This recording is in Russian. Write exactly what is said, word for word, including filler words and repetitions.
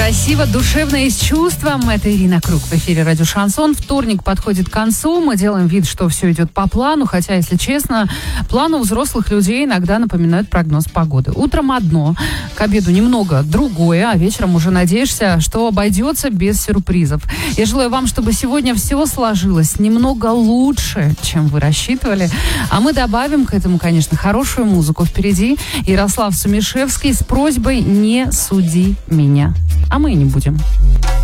Красиво, душевно и с чувством. Это Ирина Круг в эфире «Радио Шансон». Вторник подходит к концу. Мы делаем вид, что все идет по плану. Хотя, если честно, планы у взрослых людей иногда напоминают прогноз погоды. Утром одно, к обеду немного другое, а вечером уже надеешься, что обойдется без сюрпризов. Я желаю вам, чтобы сегодня все сложилось немного лучше, чем вы рассчитывали. А мы добавим к этому, конечно, хорошую музыку. Впереди Ярослав Сумишевский с просьбой «Не суди меня». А мы и не будем.